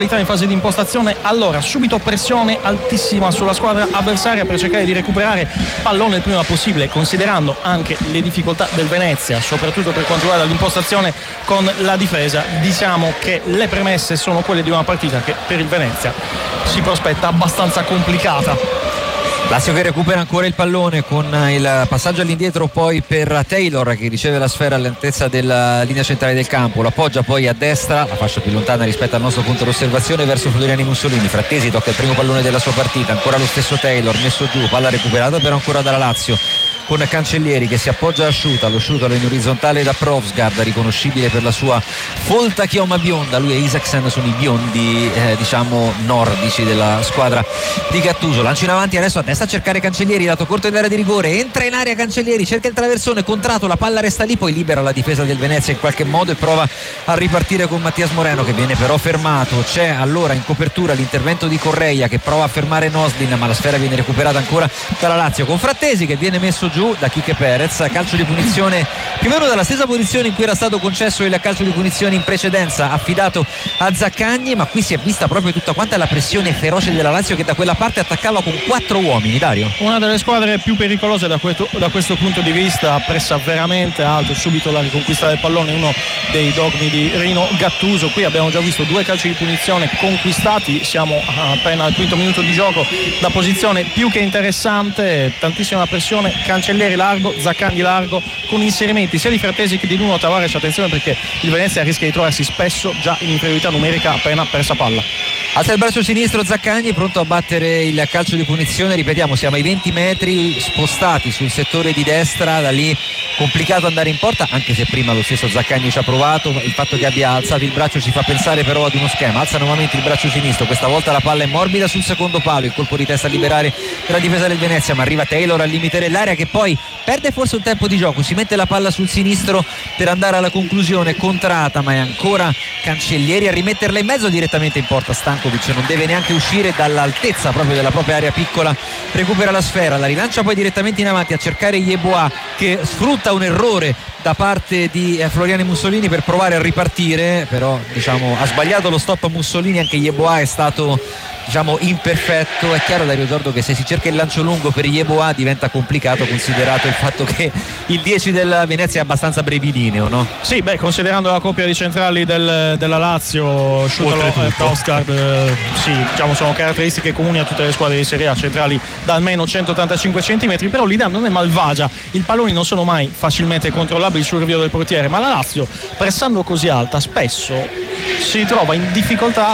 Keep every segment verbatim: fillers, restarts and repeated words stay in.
in fase di impostazione. Allora subito pressione altissima sulla squadra avversaria per cercare di recuperare pallone il prima possibile, considerando anche le difficoltà del Venezia soprattutto per quanto riguarda l'impostazione con la difesa. Diciamo che le premesse sono quelle di una partita che per il Venezia si prospetta abbastanza complicata. Lazio che recupera ancora il pallone con il passaggio all'indietro poi per Taylor che riceve la sfera all'altezza della linea centrale del campo, l'appoggia poi a destra, la fascia più lontana rispetto al nostro punto d'osservazione verso Floriani Mussolini. Frattesi tocca il primo pallone della sua partita, ancora lo stesso Taylor messo giù, palla recuperata però ancora dalla Lazio con Cancellieri che si appoggia a Sciuta, lo Sciuta in orizzontale da Provsgaard, riconoscibile per la sua folta chioma bionda. Lui e Isaksen sono i biondi eh, diciamo nordici della squadra di Gattuso. Lancio in avanti adesso a destra a cercare Cancellieri, lato corto dell'area di rigore, entra in area Cancellieri, cerca il traversone, contratto, la palla resta lì, poi libera la difesa del Venezia in qualche modo e prova a ripartire con Mattias Moreno che viene però fermato. C'è allora in copertura l'intervento di Correia che prova a fermare Noslin, ma la sfera viene recuperata ancora dalla Lazio con Frattesi che viene messo giù da Quique Perez. Calcio di punizione più o meno dalla stessa posizione in cui era stato concesso il calcio di punizione in precedenza, affidato a Zaccagni, ma qui si è vista proprio tutta quanta la pressione feroce della Lazio che da quella parte attaccava con quattro uomini. Dario, una delle squadre più pericolose da questo, da questo punto di vista, pressa veramente alto, subito la riconquista del pallone, uno dei dogmi di Rino Gattuso. Qui abbiamo già visto due calci di punizione conquistati, siamo appena al quinto minuto di gioco, da posizione più che interessante, tantissima pressione, Cancellieri largo, Zaccagni largo, con inserimenti sia di Frattesi che di Nuno Tavares. Attenzione perché il Venezia rischia di trovarsi spesso già in inferiorità numerica appena persa palla. Alza il braccio sinistro Zaccagni, pronto a battere il calcio di punizione. Ripetiamo, siamo ai venti metri spostati sul settore di destra, da lì complicato andare in porta, anche se prima lo stesso Zaccagni ci ha provato. Il fatto che abbia alzato il braccio ci fa pensare però ad uno schema. Alza nuovamente il braccio sinistro, questa volta la palla è morbida sul secondo palo, il colpo di testa a liberare per la difesa del Venezia, ma arriva Taylor al limite dell'area che poi perde forse un tempo di gioco, si mette la palla sul sinistro per andare alla conclusione contrata, ma è ancora Cancellieri a rimetterla in mezzo direttamente in porta. Stankovic non deve neanche uscire dall'altezza proprio della propria area piccola, recupera la sfera, la rilancia poi direttamente in avanti a cercare Yeboah che sfrutta un errore da parte di Floriani Mussolini per provare a ripartire, però diciamo ha sbagliato lo stop a Mussolini, anche Yeboah è stato diciamo imperfetto. È chiaro, Dario Giordo, che se si cerca il lancio lungo per Yeboah diventa complicato, considerato il fatto che il dieci del Venezia è abbastanza brevilineo, no? Sì, beh, considerando la coppia di centrali del, della Lazio, Sciutalo e Provsgaard, eh, sì, diciamo sono caratteristiche comuni a tutte le squadre di Serie A, centrali da almeno centottantacinque centimetri, però l'idea non è malvagia, i palloni non sono mai facilmente controllabili sul rinvio del portiere, ma la Lazio pressando così alta spesso si trova in difficoltà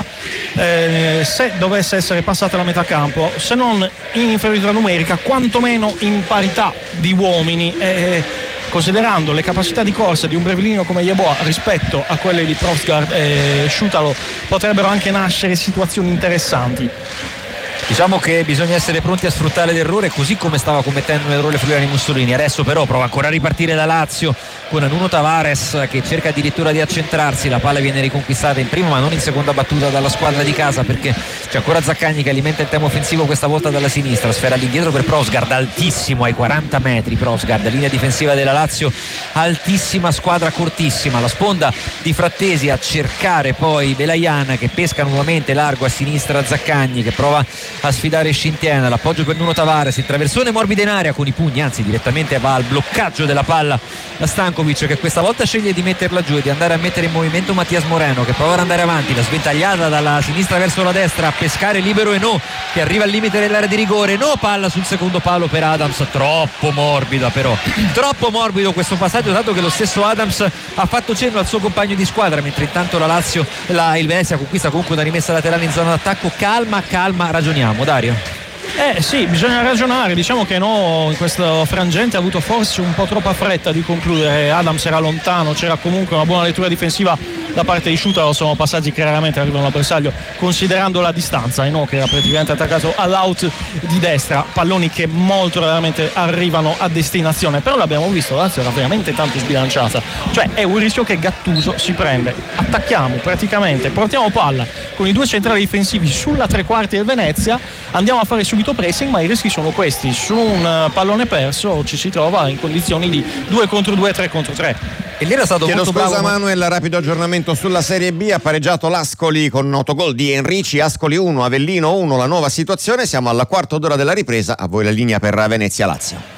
eh, se dovesse essere passata la metà campo, se non in inferiorità numerica quantomeno in parità di uomini, eh, considerando le capacità di corsa di un brevilino come Yeboah rispetto a quelle di Provsgaard e Sciutalo potrebbero anche nascere situazioni interessanti. Diciamo che bisogna essere pronti a sfruttare l'errore, così come stava commettendo un errore Floriani Mussolini. Adesso però prova ancora a ripartire da Lazio con Nuno Tavares che cerca addirittura di accentrarsi, la palla viene riconquistata in prima ma non in seconda battuta dalla squadra di casa, perché c'è ancora Zaccagni che alimenta il tempo offensivo, questa volta dalla sinistra, sfera all'indietro per Provsgaard, altissimo ai quaranta metri Provsgaard, linea difensiva della Lazio altissima, squadra cortissima, la sponda di Frattesi a cercare poi Belayan che pesca nuovamente largo a sinistra, Zaccagni che prova a sfidare Scintiena, l'appoggio per Nuno Tavares, il traversone morbido in aria con i pugni, anzi direttamente va al bloccaggio della palla da Stankovic che questa volta sceglie di metterla giù e di andare a mettere in movimento Mattias Moreno che prova ad andare avanti, la sventagliata dalla sinistra verso la destra a pescare libero e no, che arriva al limite dell'area di rigore, no, palla sul secondo palo per Adams, troppo morbida però, troppo morbido questo passaggio, dato che lo stesso Adams ha fatto cenno al suo compagno di squadra, mentre intanto la Lazio, la, il Venezia conquista comunque una rimessa laterale in zona d'attacco. Calma, calma, ragioniamo, Dario. Eh sì, bisogna ragionare, diciamo che no, in questo frangente ha avuto forse un po' troppa fretta di concludere, Adams era lontano, c'era comunque una buona lettura difensiva da parte di Sciutalo, sono passaggi che raramente arrivano al bersaglio considerando la distanza, e no, che era praticamente attaccato all'out di destra, palloni che molto raramente arrivano a destinazione, però l'abbiamo visto, la Lazio era veramente tanto sbilanciata, cioè è un rischio che Gattuso si prende, attacchiamo praticamente, portiamo palla con i due centrali difensivi sulla tre quarti del Venezia, andiamo a fare subito pressing, ma i rischi sono questi, su un pallone perso ci si trova in condizioni di due contro due, tre contro tre. E lì era stato Chiedo molto scusa bravo Manuel, rapido aggiornamento appuntamento sulla Serie B, ha pareggiato l'Ascoli con un autogol di Enrici. Ascoli uno, Avellino uno, la nuova situazione. Siamo alla quarta d'ora della ripresa, a voi la linea per Venezia-Lazio.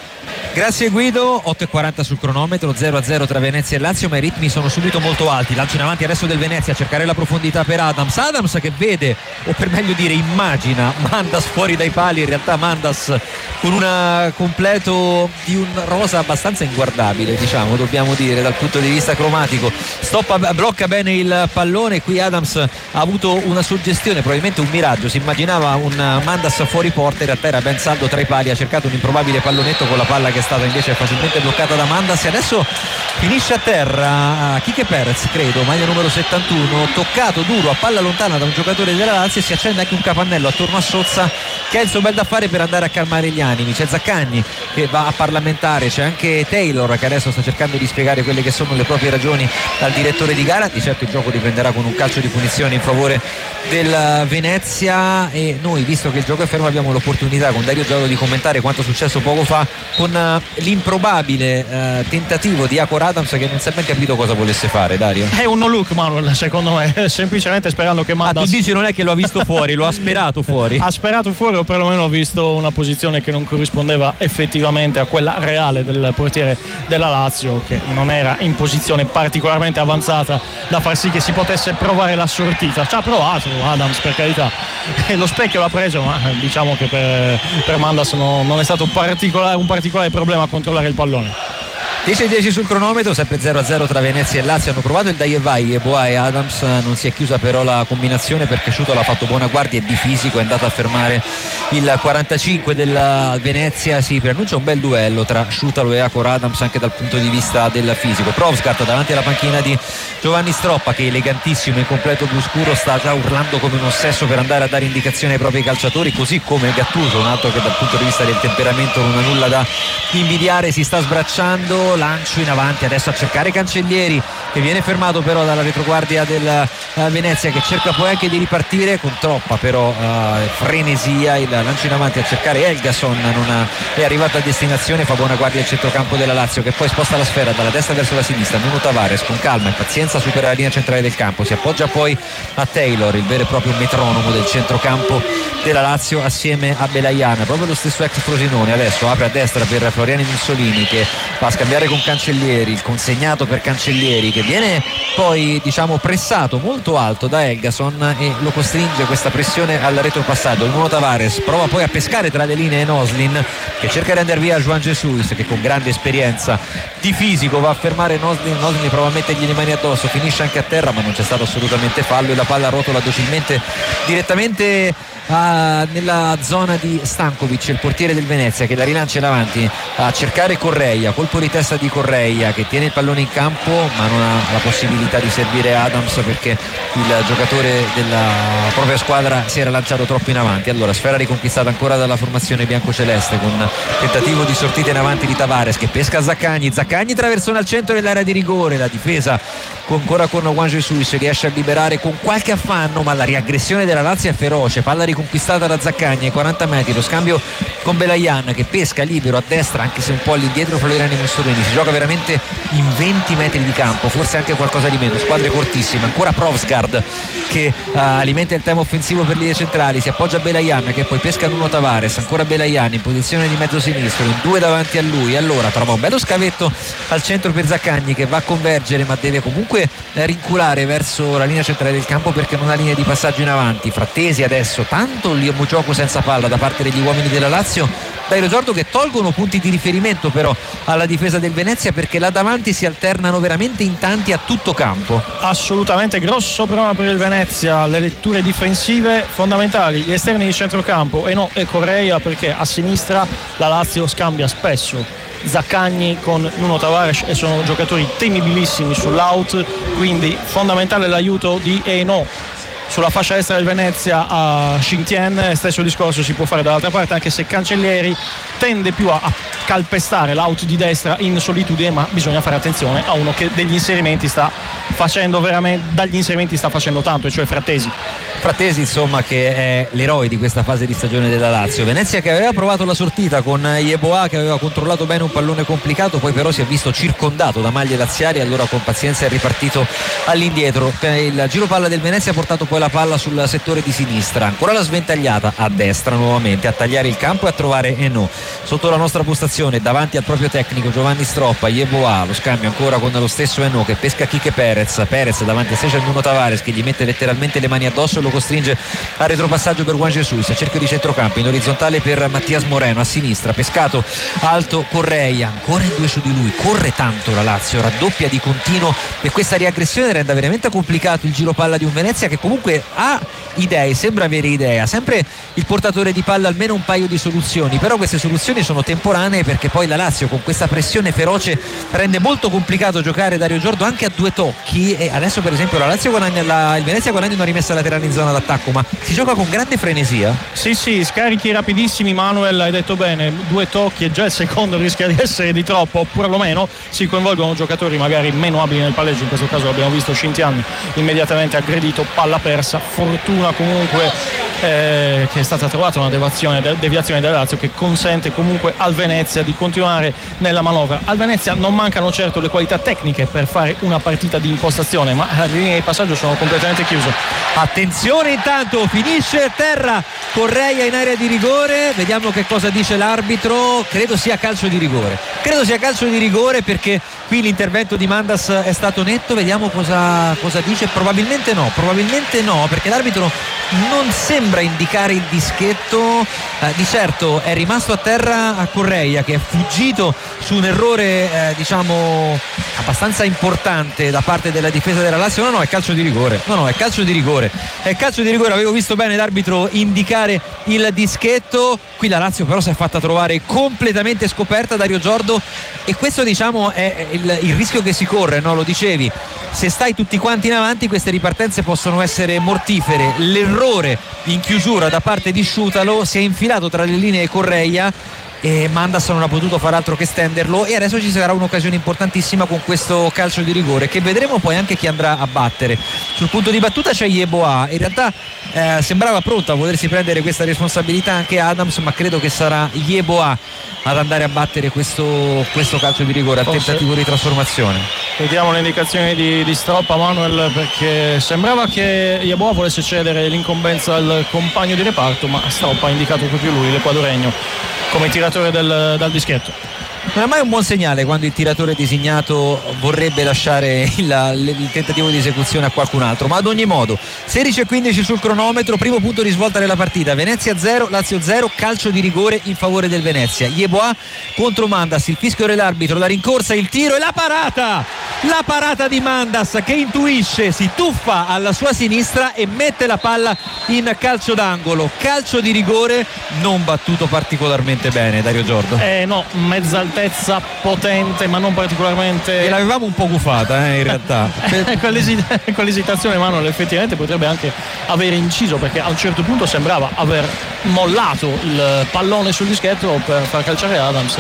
Grazie Guido, otto e quaranta sul cronometro, zero a zero tra Venezia e Lazio, ma i ritmi sono subito molto alti. Lancio in avanti adesso del Venezia a cercare la profondità per Adams. Adams che vede, o per meglio dire immagina, Mandas fuori dai pali. In realtà Mandas con un completo di un rosa abbastanza inguardabile, diciamo, dobbiamo dire, dal punto di vista cromatico. Stoppa, blocca bene il pallone. Qui Adams ha avuto una suggestione, probabilmente un miraggio. Si immaginava un Mandas fuori porta, in realtà era ben saldo tra i pali. Ha cercato un improbabile pallonetto con la palla che è stata invece facilmente bloccata da Mandas, e adesso finisce a terra Quique Perez, credo, maglia numero settantuno, toccato duro a palla lontana da un giocatore della Lazio, e si accende anche un capannello attorno a Sozza che ha il suo bel da fare per andare a calmare gli animi. C'è Zaccagni che va a parlamentare, c'è anche Taylor che adesso sta cercando di spiegare quelle che sono le proprie ragioni al direttore di gara. Di certo il gioco riprenderà con un calcio di punizione in favore del Venezia, e noi, visto che il gioco è fermo, abbiamo l'opportunità con Dario Giallo di commentare quanto è successo poco fa con l'improbabile eh, tentativo di Akor Adams, che non si è ben capito cosa volesse fare. Dario, è un no look Manuel, secondo me, semplicemente sperando che Mandas... Ah, tu dici non è che lo ha visto fuori, lo ha sperato fuori. Ha sperato fuori, o perlomeno ha visto una posizione che non corrispondeva effettivamente a quella reale del portiere della Lazio, che non era in posizione particolarmente avanzata da far sì che si potesse provare la sortita. Ci ha provato Adams, per carità, e lo specchio l'ha preso, ma diciamo che per, per Mandas no, non è stato un particolare, un particolare problema a controllare il pallone. dieci e dieci sul cronometro, sempre zero a zero tra Venezia e Lazio. Hanno provato il dai e vai e Boa e Adams, non si è chiusa però la combinazione, perché Sciutolo ha fatto buona guardia e di fisico è andato a fermare il quarantacinque della Venezia. Si preannuncia un bel duello tra Sciutolo e Akor Adams anche dal punto di vista del fisico. Provsgat davanti alla panchina di Giovanni Stroppa, che elegantissimo in completo blu scuro sta già urlando come un ossesso per andare a dare indicazioni ai propri calciatori, così come Gattuso, un altro che dal punto di vista del temperamento non ha nulla da invidiare, si sta sbracciando. Lancio in avanti adesso a cercare Cancellieri, che viene fermato però dalla retroguardia del uh, Venezia, che cerca poi anche di ripartire con troppa però uh, frenesia. Il lancio in avanti a cercare Elgason, non ha, è arrivato a destinazione, fa buona guardia al centrocampo della Lazio, che poi sposta la sfera dalla destra verso la sinistra. Nuno Tavares con calma e pazienza supera la linea centrale del campo, si appoggia poi a Taylor, il vero e proprio metronomo del centrocampo della Lazio, assieme a Belaiana, proprio lo stesso ex Frosinone. Adesso apre a destra per Floriani Mussolini, che va a scambiare con Cancellieri, il consegnato per Cancellieri, che viene poi diciamo pressato molto alto da Elgason e lo costringe questa pressione al retropassaggio. Il Nuno Tavares prova poi a pescare tra le linee Noslin, che cerca di andare via Juan Jesus, che con grande esperienza di fisico va a fermare Noslin. Noslin prova a mettergli le mani addosso, finisce anche a terra, ma non c'è stato assolutamente fallo e la palla rotola docilmente direttamente Ah, nella zona di Stankovic, il portiere del Venezia, che la rilancia in avanti a cercare Correia, colpo di testa di Correia, che tiene il pallone in campo ma non ha la possibilità di servire Adams, perché il giocatore della propria squadra si era lanciato troppo in avanti. Allora sfera riconquistata ancora dalla formazione biancoceleste, con tentativo di sortita in avanti di Tavares, che pesca Zaccagni. Zaccagni traversone al centro dell'area di rigore, la difesa ancora con Juan Jesus riesce a liberare con qualche affanno, ma la riaggressione della Lazio è feroce. Palla riconquistata da Zaccagni ai quaranta metri, lo scambio con Belaian, che pesca libero a destra, anche se un po' all'indietro Floriani Mussolini. Si gioca veramente in venti metri di campo, forse anche qualcosa di meno, squadre cortissime. Ancora Provsgard che uh, alimenta il tema offensivo per le linee centrali, si appoggia a Belaian, che poi pesca Nuno Tavares. Ancora Belaian in posizione di mezzo sinistro, in due davanti a lui. Allora trova un bello scavetto al centro per Zaccagni, che va a convergere ma deve comunque rinculare verso la linea centrale del campo, perché non ha linea di passaggio in avanti. Frattesi adesso, tanto il gioco senza palla da parte degli uomini della Lazio, dai ricordo che tolgono punti di riferimento però alla difesa del Venezia, perché là davanti si alternano veramente in tanti a tutto campo. Assolutamente grosso problema per il Venezia, le letture difensive fondamentali, gli esterni di centrocampo e no e Correia, perché a sinistra la Lazio scambia spesso Zaccagni con Nuno Tavares e sono giocatori temibilissimi sull'out, quindi fondamentale l'aiuto di Eno sulla fascia destra del Venezia a Xintien. Stesso discorso si può fare dall'altra parte, anche se Cancellieri tende più a, a calpestare l'out di destra in solitudine, ma bisogna fare attenzione a uno che degli inserimenti sta facendo veramente, dagli inserimenti sta facendo tanto, e cioè Frattesi. Fratesi, insomma, che è l'eroe di questa fase di stagione della Lazio. Venezia che aveva provato la sortita con Yeboah, che aveva controllato bene un pallone complicato, poi però si è visto circondato da maglie laziali, allora con pazienza è ripartito all'indietro. Il giro palla del Venezia ha portato poi la palla sul settore di sinistra, ancora la sventagliata a destra nuovamente, a tagliare il campo e a trovare Eno sotto la nostra postazione davanti al proprio tecnico Giovanni Stroppa. Yeboah, lo scambio ancora con lo stesso Eno che pesca Quique Perez, Perez davanti a sé c'è Nuno Tavares che gli mette letteralmente le mani addosso e lo costringe al retropassaggio per Juan Jesus, a cerchio di centrocampo in orizzontale per Mattias Moreno, a sinistra pescato alto Correia, ancora in due su di lui, corre tanto la Lazio, raddoppia di continuo e questa riaggressione rende veramente complicato il giro palla di un Venezia che comunque ha idee, sembra avere idea, sempre il portatore di palla almeno un paio di soluzioni, però queste soluzioni sono temporanee perché poi la Lazio con questa pressione feroce rende molto complicato giocare Dario Giordo anche a due tocchi. E adesso per esempio la Lazio guadagna la, il Venezia guadagna una rimessa laterale in zona d'attacco, ma si gioca con grande frenesia. Sì sì, scarichi rapidissimi, Manuel, hai detto bene, due tocchi e già il secondo rischia di essere di troppo, oppure almeno si coinvolgono giocatori magari meno abili nel palleggio, in questo caso l'abbiamo visto Scintiani immediatamente aggredito, palla persa, fortuna comunque eh, che è stata trovata una deviazione, deviazione della Lazio che consente comunque al Venezia di continuare nella manovra. Al Venezia non mancano certo le qualità tecniche per fare una partita di impostazione, ma le linee di passaggio sono completamente chiuse. Attenzione, intanto finisce a terra Correia in area di rigore, vediamo che cosa dice l'arbitro. Credo sia calcio di rigore, credo sia calcio di rigore perché qui l'intervento di Mandas è stato netto, vediamo cosa, cosa dice. Probabilmente no, probabilmente no perché l'arbitro non sembra indicare il dischetto. Eh, di certo è rimasto a terra a Correia che è fuggito su un errore eh, diciamo abbastanza importante da parte della difesa della Lazio. No no, è calcio di rigore, no no, è calcio di rigore, è calcio di rigore, avevo visto bene l'arbitro indicare il dischetto. Qui la Lazio però si è fatta trovare completamente scoperta Dario Giordo e questo diciamo è il, il rischio che si corre, no? Lo dicevi, se stai tutti quanti in avanti queste ripartenze possono essere mortifere. L'errore in chiusura da parte di Sciutalo, si è infilato tra le linee Correia e Mandas non ha potuto far altro che stenderlo e adesso ci sarà un'occasione importantissima con questo calcio di rigore che vedremo poi anche chi andrà a battere. Sul punto di battuta c'è Yeboah, in realtà eh, sembrava pronto a volersi prendere questa responsabilità anche Adams, ma credo che sarà Yeboah ad andare a battere questo, questo calcio di rigore a tentativo di trasformazione. Vediamo le indicazioni di, di Stroppa, Manuel, perché sembrava che Yeboah volesse cedere l'incombenza al compagno di reparto, ma Stroppa ha indicato proprio lui, l'equadoregno, come tiratore del, dal dischetto. Non è mai un buon segnale quando il tiratore designato vorrebbe lasciare il, il tentativo di esecuzione a qualcun altro, ma ad ogni modo sedici e quindici sul cronometro, primo punto di svolta della partita, Venezia zero, Lazio zero, calcio di rigore in favore del Venezia. Yeboah contro Mandas, il fischio dell'arbitro, la rincorsa, il tiro e la parata, la parata di Mandas che intuisce, si tuffa alla sua sinistra e mette la palla in calcio d'angolo. Calcio di rigore non battuto particolarmente bene Dario Giordo. Eh no, mezza altezza potente ma non particolarmente, e l'avevamo un po' gufata eh, in realtà. Quell'esitazione Manuel effettivamente potrebbe anche aver inciso, perché a un certo punto sembrava aver mollato il pallone sul dischetto per far calciare Adams.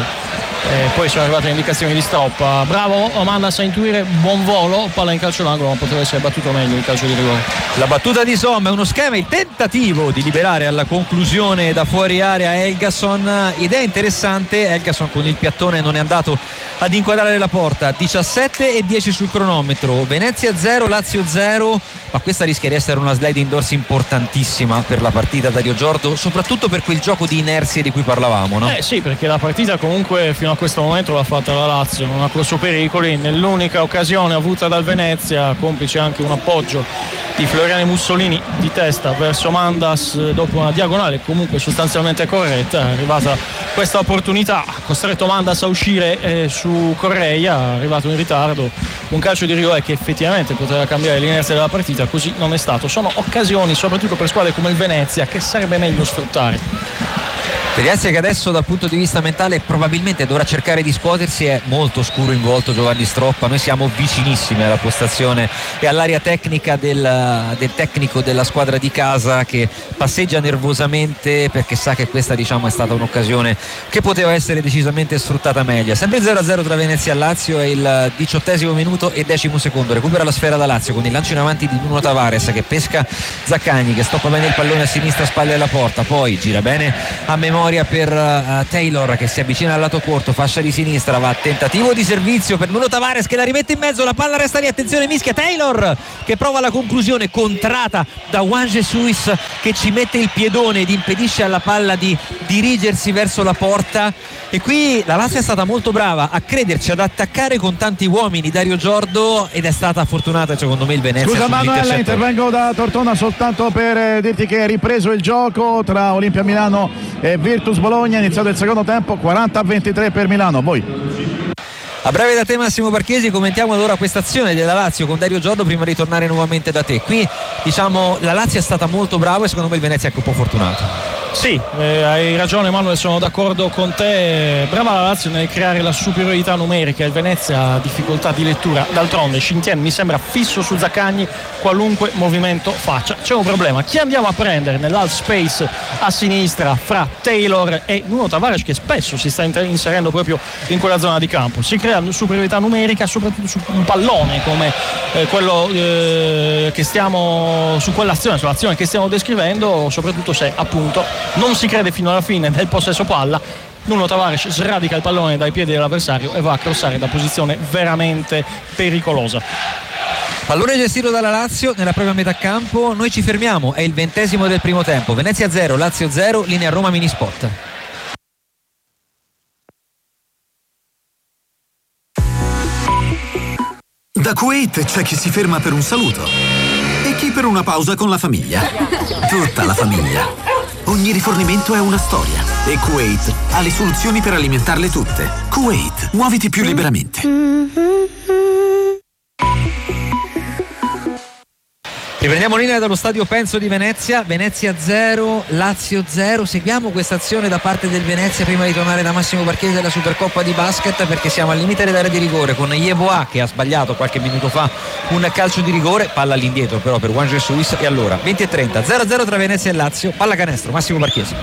E poi sono arrivate le indicazioni di Stroppa. Bravo Mandas a intuire, buon volo, palla in calcio d'angolo, ma potrebbe essere battuto meglio il calcio di rigore. La battuta di Somma è uno schema, il tentativo di liberare alla conclusione da fuori area Helgason, idea interessante. Helgason con il piattone non è andato ad inquadrare la porta. Diciassette e dieci sul cronometro, Venezia zero, Lazio zero, ma questa rischia di essere una slide indoors importantissima per la partita, Dario Giordo, soprattutto per quel gioco di inerzie di cui parlavamo, no? Eh sì, perché la partita comunque fino a questo momento l'ha fatta la Lazio, non ha corso pericoli. Nell'unica occasione avuta dal Venezia, complice anche un appoggio di Floriani Mussolini di testa verso Mandas dopo una diagonale comunque sostanzialmente corretta, è arrivata questa opportunità, ha costretto Mandas a uscire eh, su Correia, è arrivato in ritardo, un calcio di rigore che effettivamente poteva cambiare l'inerzia della partita, così non è stato. Sono occasioni soprattutto per squadre come il Venezia che sarebbe meglio sfruttare. Venezia che adesso dal punto di vista mentale probabilmente dovrà cercare di scuotersi, è molto scuro in volto Giovanni Stroppa, noi siamo vicinissimi alla postazione e all'area tecnica del, del tecnico della squadra di casa, che passeggia nervosamente perché sa che questa, diciamo, è stata un'occasione che poteva essere decisamente sfruttata meglio. Sempre zero a zero tra Venezia e Lazio, è il diciottesimo minuto e decimo secondo, recupera la sfera da Lazio con il lancio in avanti di Nuno Tavares che pesca Zaccagni, che stoppa bene il pallone a sinistra, spalle alla porta, poi gira bene a memoria per uh, Taylor che si avvicina al lato corto, fascia di sinistra, va tentativo di servizio per Nuno Tavares che la rimette in mezzo, la palla resta lì, attenzione, mischia Taylor che prova la conclusione, contrata da Juan Jesus che ci mette il piedone ed impedisce alla palla di dirigersi verso la porta. E qui la Lazio è stata molto brava a crederci, ad attaccare con tanti uomini Dario Giordo, ed è stata fortunata secondo me il Venezia. Scusa Manuela, intervengo da Tortona soltanto per eh, dirti che è ripreso il gioco tra Olimpia Milano e Virtus Bologna, è iniziato il secondo tempo, quaranta a ventitré per Milano. Voi. A breve da te Massimo Barchesi, commentiamo allora questa azione della Lazio con Dario Giordo prima di tornare nuovamente da te. Qui diciamo la Lazio è stata molto brava e secondo me il Venezia è anche un po' fortunato. Sì, eh, hai ragione Manuel, sono d'accordo con te, brava la Lazio nel creare la superiorità numerica, il Venezia ha difficoltà di lettura, d'altronde Shintian mi sembra fisso su Zaccagni qualunque movimento faccia. C'è un problema, chi andiamo a prendere nell'half space a sinistra fra Taylor e Nuno Tavares, che spesso si sta inserendo proprio in quella zona di campo? Si crea superiorità numerica soprattutto su un pallone come eh, quello eh, che stiamo, su quell'azione, sull'azione che stiamo descrivendo, soprattutto se appunto non si crede fino alla fine del possesso palla. Nuno Tavares sradica il pallone dai piedi dell'avversario e va a crossare da posizione veramente pericolosa. Pallone gestito dalla Lazio nella propria metà campo, noi ci fermiamo, è il ventesimo del primo tempo, Venezia zero, Lazio zero, linea Roma Minisport. Da Kuwait c'è chi si ferma per un saluto e chi per una pausa con la famiglia. Tutta la famiglia. Ogni rifornimento è una storia e Kuwait ha le soluzioni per alimentarle tutte. Kuwait, muoviti più liberamente. Riprendiamo linea dallo stadio Penso di Venezia, Venezia zero, Lazio zero. Seguiamo questa azione da parte del Venezia prima di tornare da Massimo Barchesi della Supercoppa di basket, perché siamo al limite dell'area di rigore con Yeboah che ha sbagliato qualche minuto fa un calcio di rigore, palla all'indietro però per Juan Jesus, e allora venti e trenta, zero a zero tra Venezia e Lazio, palla canestro, Massimo Barchesi.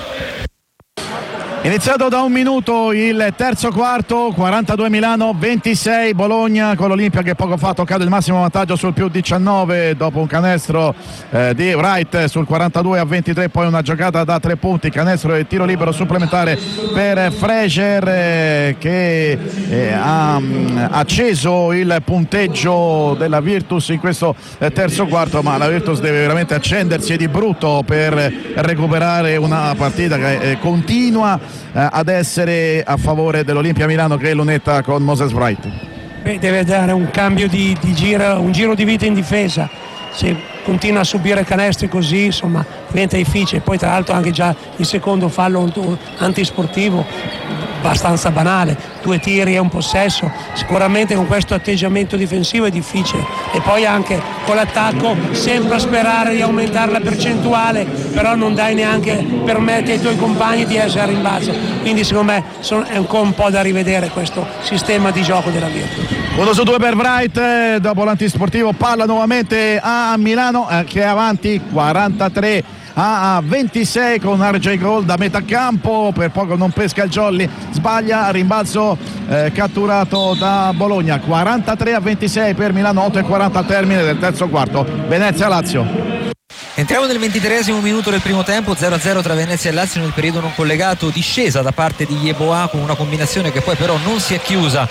Iniziato da un minuto il terzo quarto, quarantadue Milano, ventisei Bologna, con l'Olimpia che poco fa ha toccato il massimo vantaggio sul più diciannove dopo un canestro eh, di Wright sul quarantadue a ventitré, poi una giocata da tre punti, canestro e tiro libero supplementare per Fraser eh, che eh, ha mh, acceso il punteggio della Virtus in questo eh, terzo quarto, ma la Virtus deve veramente accendersi di brutto per recuperare una partita che eh, continua Eh, ad essere a favore dell'Olimpia Milano, che è lunetta con Moses Wright. Beh, deve dare un cambio di, di giro, un giro di vita in difesa. Se continua a subire canestri così, insomma, diventa difficile. Poi tra l'altro anche già il secondo fallo antisportivo abbastanza banale, due tiri e un possesso, sicuramente con questo atteggiamento difensivo è difficile. E poi anche con l'attacco sempre a sperare di aumentare la percentuale, però non dai neanche, permetti ai tuoi compagni di essere a rimbalzo, quindi secondo me sono, è ancora un po' da rivedere questo sistema di gioco della Virtus. Uno su due per Wright, eh, dopo l'antisportivo palla nuovamente a Milano eh, che è avanti quarantatré a ventisei con R J Gold da metà campo, per poco non pesca il jolly, sbaglia, rimbalzo eh, catturato da Bologna. Quarantatré a ventisei per Milano, otto e quaranta al termine del terzo quarto. Venezia-Lazio. Entriamo nel ventitreesimo minuto del primo tempo, zero a zero tra Venezia e Lazio nel periodo non collegato, discesa da parte di Yeboah con una combinazione che poi però non si è chiusa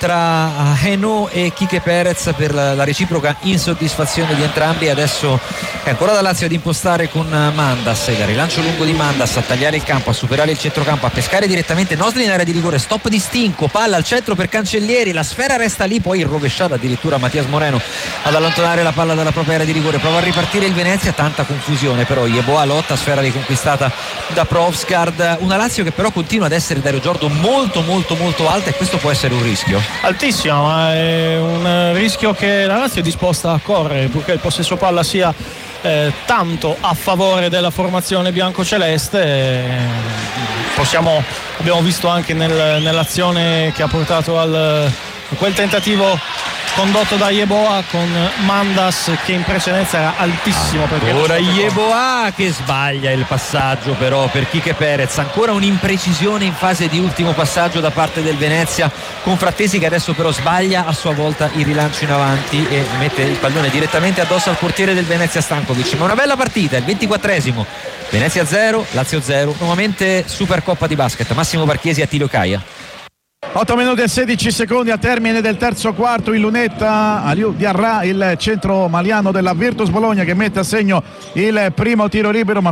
tra Hainaut e Quique Perez per la reciproca insoddisfazione di entrambi. Adesso è ancora da Lazio ad impostare con Mandas, il rilancio lungo di Mandas a tagliare il campo, a superare il centrocampo, a pescare direttamente Nosli in area di rigore, stop di Stinco, palla al centro per Cancellieri, la sfera resta lì, poi rovesciata addirittura Matias Moreno ad allontanare la palla dalla propria area di rigore, prova a ripartire il Venezia, tanta confusione però Yeboah lotta, sfera riconquistata da Provsgard, una Lazio che però continua ad essere, Dario Giordo, molto molto molto alta, e questo può essere un rischio altissimo, ma è un rischio che la Lazio è disposta a correre purché il possesso palla sia eh, tanto a favore della formazione biancoceleste. Eh, possiamo, abbiamo visto anche nel, nell'azione che ha portato al quel tentativo condotto da Yeboah con Mandas che in precedenza era altissimo. Ora Yeboah che sbaglia il passaggio però per Quique Perez, ancora un'imprecisione in fase di ultimo passaggio da parte del Venezia con Frattesi che adesso però sbaglia a sua volta il rilancio in avanti e mette il pallone direttamente addosso al portiere del Venezia Stankovic. Ma una bella partita, il ventiquattresimo, Venezia zero, Lazio zero, nuovamente Supercoppa di basket. Massimo Barchiesi, Attilio Caia. otto minuti e sedici secondi al termine del terzo quarto in lunetta Aliou Diarra, il centro maliano della Virtus Bologna, che mette a segno il primo tiro libero, ma